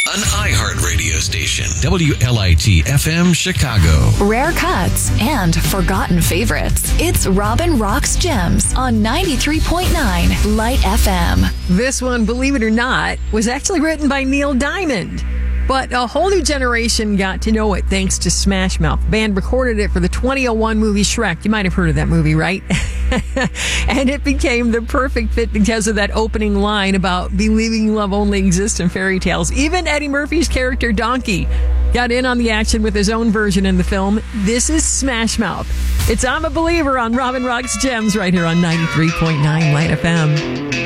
an iHeart radio station. WLIT FM Chicago. Rare cuts and forgotten favorites. It's Robin Rocks Gems on 93.9 Light FM. This one, believe it or not, was actually written by Neil Diamond. But a whole new generation got to know it thanks to Smash Mouth. The band recorded it for the 2001 movie Shrek. You might have heard of that movie, right? And it became the perfect fit because of that opening line about believing love only exists in fairy tales. Even Eddie Murphy's character Donkey got in on the action with his own version in the film. This is Smash Mouth. It's I'm a Believer on Robin Rocks Gems right here on 93.9 Light FM.